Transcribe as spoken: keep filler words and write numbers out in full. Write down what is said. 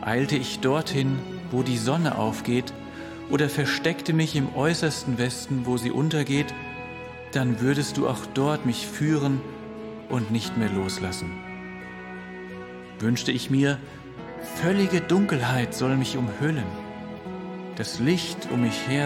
Eilte ich dorthin, wo die Sonne aufgeht, oder versteckte mich im äußersten Westen, wo sie untergeht, dann würdest du auch dort mich führen und nicht mehr loslassen. Wünschte ich mir, völlige Dunkelheit soll mich umhüllen, das Licht um mich her